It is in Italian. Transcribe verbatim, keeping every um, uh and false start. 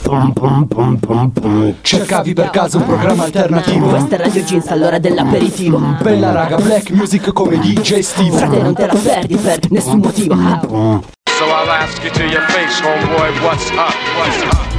Cercavi per caso un programma alternativo? Questa è Radio Jeans all'ora dell'aperitivo. Bella raga, black music come D J Steve. Frate, non te la perdi per nessun motivo. So I'll ask you to your face, homeboy, what's up, what's up?